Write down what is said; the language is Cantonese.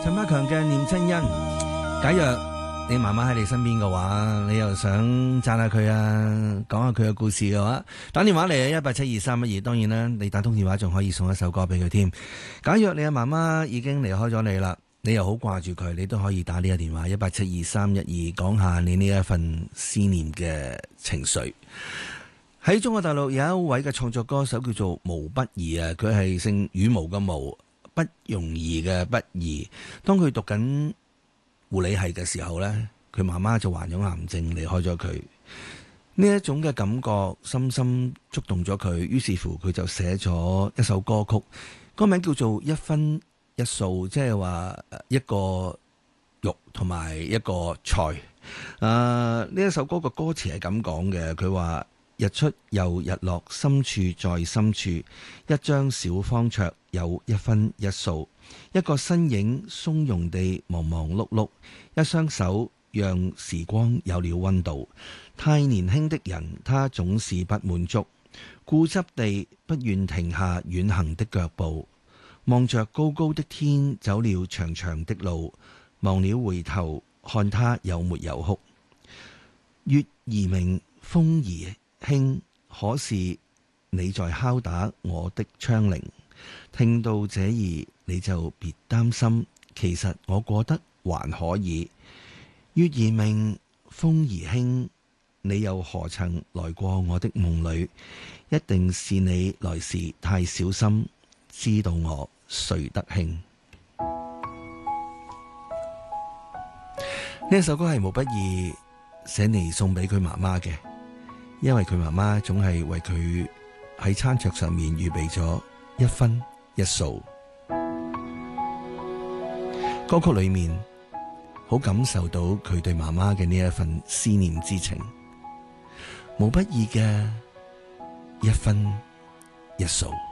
陳百強嘅念親恩。假若你媽媽喺你身邊嘅話，你又想讚下佢啊，講下佢嘅故事嘅話，打電話嚟1872312。當然啦，你打通電話仲可以送一首歌俾佢添。假若你嘅媽媽已經離開咗你啦，你又好掛住佢，你都可以打呢個電話1872312，講下你呢一份思念嘅情緒。喺中國大陸有一位嘅創作歌手叫做毛不易啊，佢係姓羽毛嘅毛，不容易嘅不易。當佢讀緊護理系嘅時候呢，佢媽媽就患咗癌症離開咗佢。呢一種嘅感覺深深觸動咗佢，於是乎佢就寫咗一首歌曲，歌名叫做一分一素，即係話一個肉同埋一個菜。呢一首歌嘅歌詞係咁講嘅，佢話日出又日落，深處在深處，一張小方桌有一分一素，一個身影鬆容地忙忙碌碌，一雙手讓時光有了溫度。太年輕的人，他總是不滿足，固執地不願停下遠行的腳步，望着高高的天，走了長長的路，忘了回頭看他有沒有哭。月兒明，風兒輕，可是你在敲打我的窗棂。聽到這兒你就別擔心，其實我過得還可以。月兒明，風兒輕，你又何曾來過我的夢裏？一定是你來時太小心，知道我睡得輕。呢首歌係毛不易寫嚟送俾佢媽媽嘅，因為佢媽媽總係為佢喺餐桌上面預備咗一分一素。歌曲裏面好感受到佢對媽媽嘅呢一份思念之情。毛不易嘅一分一素。